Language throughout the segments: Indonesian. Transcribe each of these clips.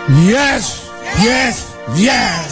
Yes, yes, yes.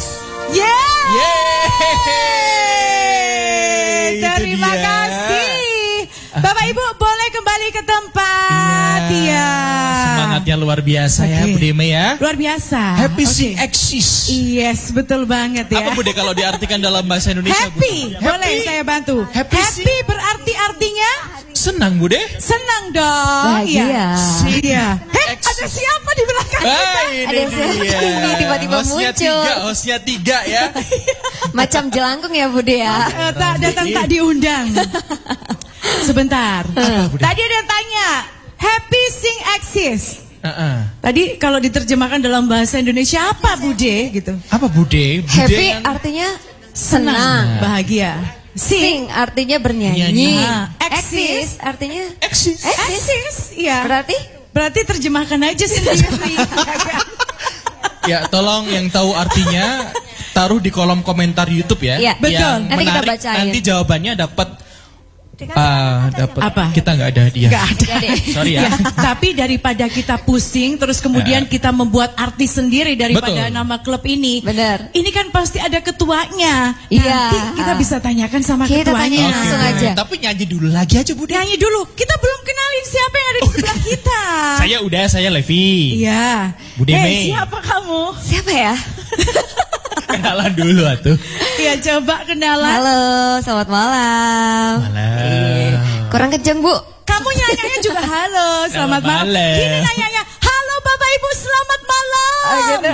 Yeay! Terima kasih. Bapak Ibu boleh kembali ke tempat. Iya. Semangatnya luar biasa ya Bu Deme ya. Luar biasa. Happy sing exist. Yes, betul banget ya. Apa Bu De kalau diartikan dalam bahasa Indonesia? Happy. Boleh saya bantu. Happy berarti artinya senang Bu De. senang dong. Bahagia. Iya. Ada siapa di belakang kita? Ini dia. Tiba-tiba muncul. Hostnya tiga ya. Macam jelangkung ya Bu De ya. Tak datang tak diundang. Sebentar. Tadi ada yang tanya, happy sing exist. Tadi kalau diterjemahkan dalam bahasa Indonesia apa Bude gitu? Apa Bude? Happy artinya senang. Bahagia. Sing artinya bernyanyi. Exist artinya Exist. exist. Iya. berarti terjemahkan aja sendiri. Ya, tolong yang tahu artinya taruh di kolom komentar YouTube ya. Iya, betul. Yang Nanti kita menarik, bacain. nanti jawabannya dapat dapat Apa? Kita nggak ada hadiah. Nggak ada. Sorry ya. Tapi daripada kita pusing terus kemudian kita membuat artis sendiri daripada Betul. nama klub ini. Benar. Ini kan pasti ada ketuanya. Iya. Nanti kita bisa tanyakan sama Kita ketuanya. tanya langsung aja. Tapi nyanyi dulu lagi aja Bu De. Nyanyi dulu. Kita belum kenalin siapa yang ada di sebelah kita. Saya Levi. Iya. Bu Deme. Siapa kamu? siapa ya? Kenalan dulu atuh. Iya, coba kenalan. Halo, selamat malam. Malam. Kurang kenceng Bu. Kamu nyanyinya juga halo, selamat malam. malam. Gini nanyanya, halo Bapak Ibu, selamat malam. Oh, gitu.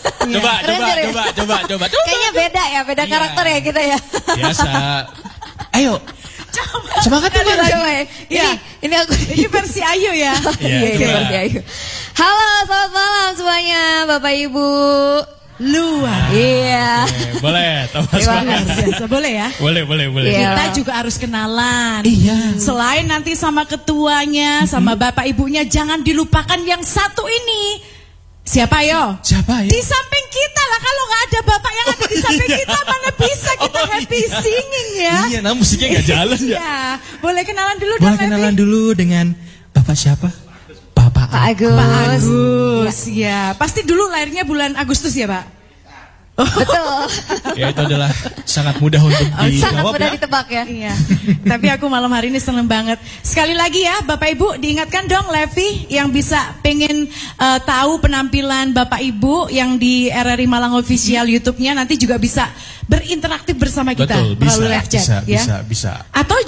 Coba. Kayaknya beda ya, beda Iya. karakter ya kita ya. Biasa. Ayo. Semangat Coba teman. coba ya. Iya. Ini aku. Ini versi Ayu ya. Iya, Iya, coba. versi Ayu. Halo, selamat malam semuanya, Bapak Ibu. Luar. Iya. Boleh, Thomas. Terima Luar biasa, boleh ya? Boleh. Iya. Kita juga harus kenalan. Iya. Selain nanti sama ketuanya, sama bapak ibunya, jangan dilupakan yang satu ini. Siapa yo? Siapa ya? Di samping kita lah. Kalau nggak ada bapak yang ada di samping kita, mana bisa kita happy singing ya? Iya, nah musiknya nggak jalan ya. Ya, boleh kenalan dulu Boleh dong, kenalan Levi? dulu dengan Bapak siapa? Bapak Pak Agus. Pak Agus, ya. Pasti dulu lahirnya bulan Agustus ya, Pak? Betul. Ya itu adalah sangat mudah untuk Sangat dijawab mudah ya. ditebak ya. Iya. Tapi aku malam hari ini seneng banget. Sekali lagi ya, Bapak Ibu diingatkan dong Levi yang bisa pengen tahu penampilan Bapak Ibu yang di RRI Malang Official YouTube-nya nanti juga bisa berinteraktif bersama kita Betul, melalui live chat ya. bisa. Atau